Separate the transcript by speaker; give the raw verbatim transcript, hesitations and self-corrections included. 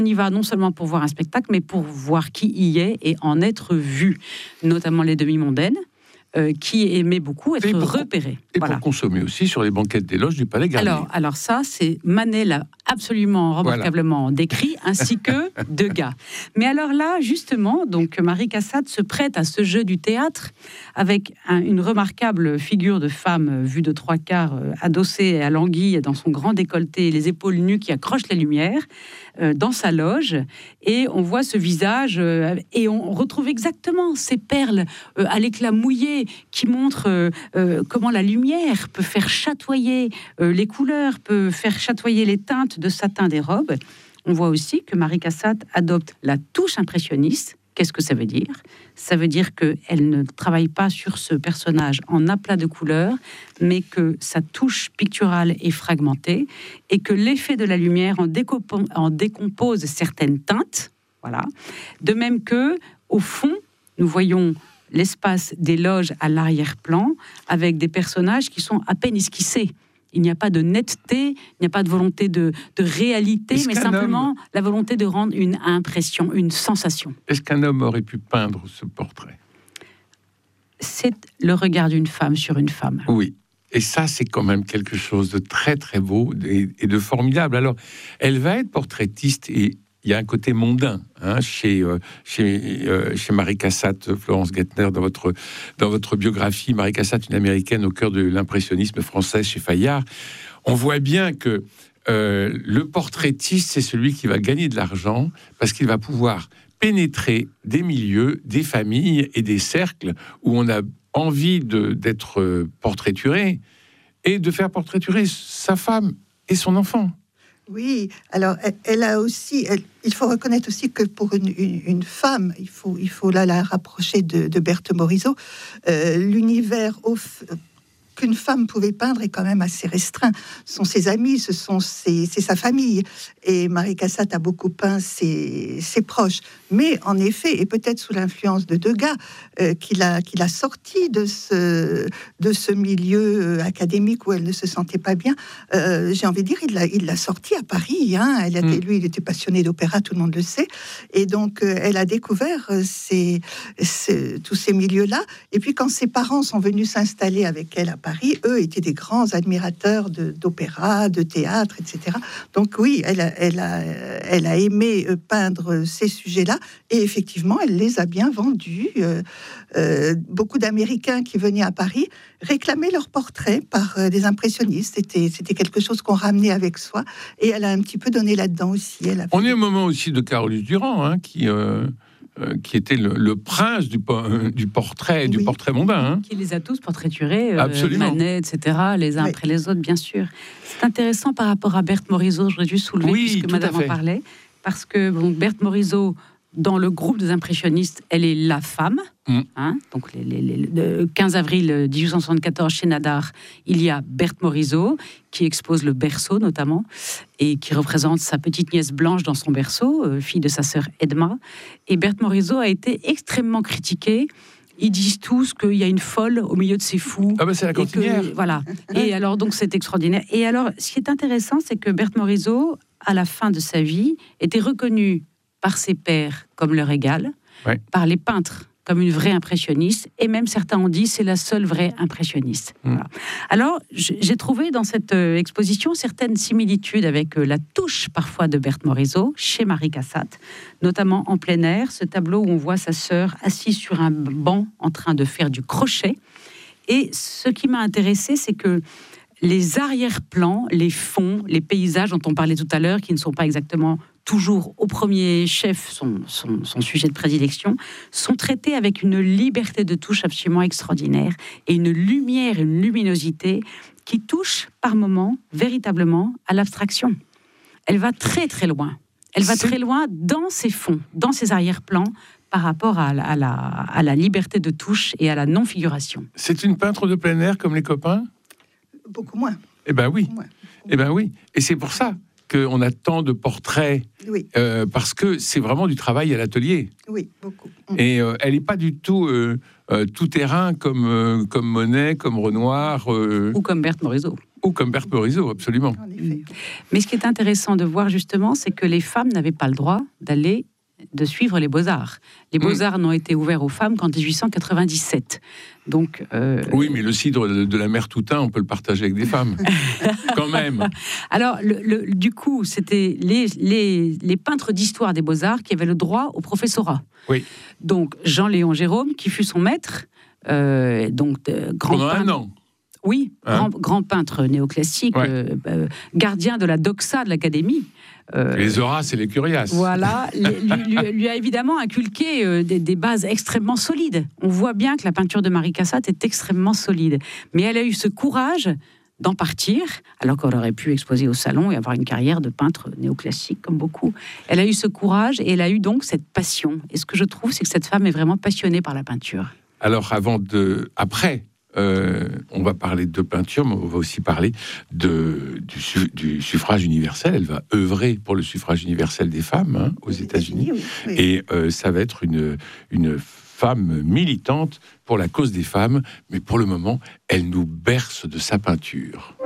Speaker 1: On y va non seulement pour voir un spectacle, mais pour voir qui y est et en être vu, notamment les demi-mondaines. Euh, qui aimait beaucoup être
Speaker 2: et pour,
Speaker 1: repéré.
Speaker 2: Et
Speaker 1: voilà.
Speaker 2: pour consommer aussi sur les banquettes des loges du Palais Garnier.
Speaker 1: Alors, alors ça, c'est Manet l'a absolument remarquablement voilà. décrit, ainsi que Degas. Mais alors là, justement, donc Marie Cassatt se prête à ce jeu du théâtre avec un, une remarquable figure de femme vue de trois quarts, euh, adossée à l'anguille dans son grand décolleté, les épaules nues qui accrochent la lumière, euh, dans sa loge. Et on voit ce visage euh, et on retrouve exactement ces perles euh, à l'éclat mouillé qui montrent euh, euh, comment la lumière peut faire chatoyer euh, les couleurs, peut faire chatoyer les teintes de satin des robes. On voit aussi que Marie Cassatt adopte la touche impressionniste. Qu'est-ce que ça veut dire ? Ça veut dire qu'elle ne travaille pas sur ce personnage en aplat de couleurs, mais que sa touche picturale est fragmentée et que l'effet de la lumière en, décompo- en décompose certaines teintes. Voilà. De même que, au fond, nous voyons l'espace des loges à l'arrière-plan avec des personnages qui sont à peine esquissés. Il n'y a pas de netteté, il n'y a pas de volonté de, de réalité,
Speaker 2: Est-ce
Speaker 1: mais
Speaker 2: qu'un
Speaker 1: simplement
Speaker 2: homme...
Speaker 1: la volonté de rendre une impression, une sensation.
Speaker 2: Est-ce qu'un homme aurait pu peindre ce portrait ?
Speaker 1: C'est le regard d'une femme sur une femme.
Speaker 2: Oui. Et ça, c'est quand même quelque chose de très, très beau et, et de formidable. Alors, elle va être portraitiste et il y a un côté mondain hein, chez, euh, chez, euh, chez Marie Cassatt, Florence Gettner, dans votre, dans votre biographie. Marie Cassatt, une américaine au cœur de l'impressionnisme français chez Fayard. On voit bien que euh, le portraitiste, c'est celui qui va gagner de l'argent parce qu'il va pouvoir pénétrer des milieux, des familles et des cercles où on a envie de, d'être portraituré et de faire portraiturer sa femme et son enfant.
Speaker 3: Oui, alors elle, elle a aussi, elle, il faut reconnaître aussi que pour une, une, une femme, il faut, il faut là la rapprocher de, de Berthe Morisot, euh, l'univers au, qu'une femme pouvait peindre est quand même assez restreint. Ce sont ses amis, ce sont ses, c'est sa famille. Et Marie Cassatt a beaucoup peint ses, ses proches. Mais en effet, et peut-être sous l'influence de Degas, euh, qu'il a, qu'il a sorti de ce, de ce milieu académique où elle ne se sentait pas bien, euh, j'ai envie de dire, il l'a, il l'a sorti à Paris. Hein. Elle était, mmh. Lui, il était passionné d'opéra, tout le monde le sait. Et donc, euh, elle a découvert ces, ces, tous ces milieux-là. Et puis, quand ses parents sont venus s'installer avec elle à Paris, eux étaient des grands admirateurs de, d'opéra, de théâtre, et cetera. Donc oui, elle a, elle a, elle a aimé peindre ces sujets-là, et effectivement, elle les a bien vendus. Euh, euh, beaucoup d'Américains qui venaient à Paris réclamaient leurs portraits par euh, des impressionnistes. C'était, c'était quelque chose qu'on ramenait avec soi, et elle a un petit peu donné là-dedans aussi. Elle a
Speaker 2: On est au moment aussi de Carolus Duran, hein, qui... Euh... Euh, qui était le, le prince du, euh, du portrait, oui. du portrait mondain. Hein.
Speaker 1: Qui les a tous portraiturés, euh, Manet, et cetera, les uns oui. après les autres, bien sûr. C'est intéressant par rapport à Berthe Morisot, j'aurais dû soulever,
Speaker 2: oui,
Speaker 1: puisque Madame en parlait, parce que bon, Berthe Morisot, dans le groupe des impressionnistes, elle est la femme. Mm. Hein, donc, les, les, les, le quinze avril dix-huit cent soixante-quatorze, chez Nadar, il y a Berthe Morisot, qui expose le berceau, notamment, et qui représente sa petite nièce Blanche dans son berceau, euh, fille de sa sœur Edma. Et Berthe Morisot a été extrêmement critiquée. Ils disent tous qu'il y a une folle au milieu de ces fous.
Speaker 2: Ah ben c'est la cantinière.
Speaker 1: Que, voilà. Et alors, donc, c'est extraordinaire. Et alors, ce qui est intéressant, c'est que Berthe Morisot, à la fin de sa vie, était reconnue par ses pairs comme leur égale, ouais. par les peintres comme une vraie impressionniste, et même certains ont dit c'est la seule vraie impressionniste. Mmh. Voilà. Alors, j'ai trouvé dans cette euh, exposition certaines similitudes avec euh, la touche parfois de Berthe Morisot chez Marie Cassatt, notamment en plein air, ce tableau où on voit sa sœur assise sur un banc en train de faire du crochet. Et ce qui m'a intéressée, c'est que les arrière-plans, les fonds, les paysages dont on parlait tout à l'heure, qui ne sont pas exactement toujours au premier chef son, son, son sujet de prédilection, sont traités avec une liberté de touche absolument extraordinaire et une lumière, une luminosité qui touche par moments véritablement à l'abstraction. Elle va très très loin. Elle va C'est... très loin dans ses fonds, dans ses arrière-plans, par rapport à la, à, la, à la liberté de touche et à la non-figuration.
Speaker 2: C'est une peintre de plein air comme les copains ?
Speaker 3: Beaucoup moins.
Speaker 2: Eh ben oui.
Speaker 3: Beaucoup moins.
Speaker 2: Eh ben oui. Et c'est pour ça qu'on a tant de portraits,
Speaker 3: oui.
Speaker 2: euh, parce que c'est vraiment du travail à l'atelier.
Speaker 3: Oui, beaucoup.
Speaker 2: Et euh, elle n'est pas du tout euh, euh, tout terrain comme, euh, comme Monet, comme Renoir. Euh...
Speaker 1: Ou comme Berthe Morisot.
Speaker 2: Ou comme Berthe Morisot, absolument.
Speaker 1: Mais ce qui est intéressant de voir justement, c'est que les femmes n'avaient pas le droit d'aller, de suivre les Beaux-Arts. Les Beaux-Arts mmh. n'ont été ouverts aux femmes qu'en dix-huit cent quatre-vingt-dix-sept. Donc, euh...
Speaker 2: oui, mais le cidre de la mère Toutain, on peut le partager avec des femmes, quand même.
Speaker 1: Alors, le, le, du coup, c'était les, les, les peintres d'histoire des Beaux-Arts qui avaient le droit au professorat.
Speaker 2: Oui.
Speaker 1: Donc, Jean-Léon Gérôme, qui fut son maître, euh, donc euh, grand
Speaker 2: pendant
Speaker 1: peintre.
Speaker 2: un an.
Speaker 1: Oui,
Speaker 2: hein
Speaker 1: grand, grand peintre néoclassique, ouais. euh, euh, gardien de la doxa de l'Académie.
Speaker 2: Euh, les Horaces et les Curiaces.
Speaker 1: Voilà, lui, lui, lui a évidemment inculqué euh, des, des bases extrêmement solides. On voit bien que la peinture de Marie Cassatt est extrêmement solide. Mais elle a eu ce courage d'en partir, alors qu'elle aurait pu exposer au salon et avoir une carrière de peintre néoclassique, comme beaucoup. Elle a eu ce courage et elle a eu donc cette passion. Et ce que je trouve, c'est que cette femme est vraiment passionnée par la peinture.
Speaker 2: Alors, avant de... Après... Euh, on va parler de peinture, mais on va aussi parler de, du, su, du suffrage universel. Elle va œuvrer pour le suffrage universel des femmes hein, aux États-Unis. Oui, oui. Et euh, ça va être une, une femme militante pour la cause des femmes. Mais pour le moment, elle nous berce de sa peinture.